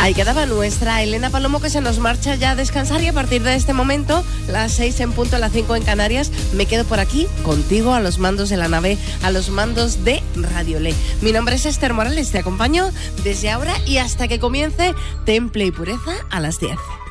Ahí quedaba nuestra Elena Palomo, que se nos marcha ya a descansar, y a partir de este momento, las 6 en punto, las 5 en Canarias, me quedo por aquí contigo a los mandos de la nave, a los mandos de Radio Le. Mi nombre es Esther Morales, te acompaño desde ahora y hasta que comience Temple y Pureza a las 10.